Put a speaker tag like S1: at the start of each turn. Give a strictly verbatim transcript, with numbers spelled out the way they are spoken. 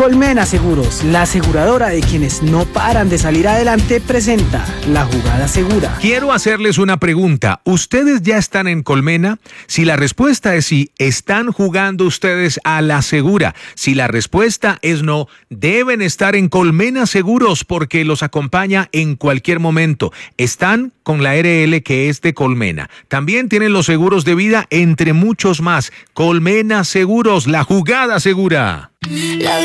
S1: Colmena Seguros, la aseguradora de quienes no paran de salir adelante, presenta La Jugada Segura.
S2: Quiero hacerles una pregunta. ¿Ustedes ya están en Colmena? Si la respuesta es sí, ¿están jugando ustedes a la segura? Si la respuesta es no, deben estar en Colmena Seguros porque los acompaña en cualquier momento. Están con la R L que es de Colmena. También tienen los seguros de vida, entre muchos más. Colmena Seguros, la jugada segura.
S3: La